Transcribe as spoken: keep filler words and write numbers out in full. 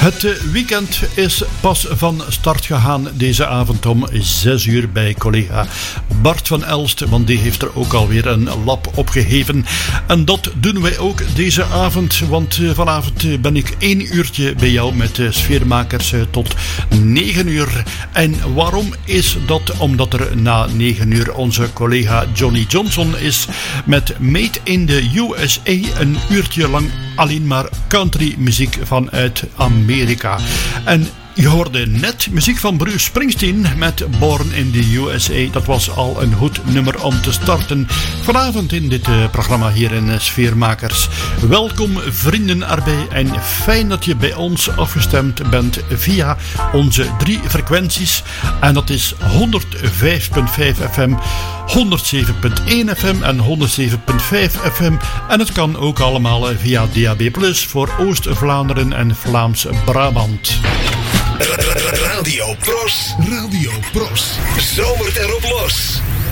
Het weekend is pas van start gegaan deze avond om zes uur bij collega Bart van Elst, want die heeft er ook alweer een lap opgeheven. En dat doen wij ook deze avond, want vanavond ben ik één uurtje bij jou met Sfeermakers tot negen uur. En waarom is dat? Omdat er na negen uur onze collega Johnny Johnson is met Made in the U S A, een uurtje lang alleen maar country muziek vanuit Amerika. En je hoorde net muziek van Bruce Springsteen met Born in the U S A. Dat was al een goed nummer om te starten vanavond in dit uh, programma hier in uh, Sfeermakers. Welkom vrienden erbij en fijn dat je bij ons afgestemd bent via onze drie frequenties. En dat is honderdvijf komma vijf F M, honderdzeven komma één F M en honderdzeven komma vijf F M. En het kan ook allemaal via D A B plus voor Oost-Vlaanderen en Vlaams-Brabant. Radio Pros. Radio Pros. Zomert erop los.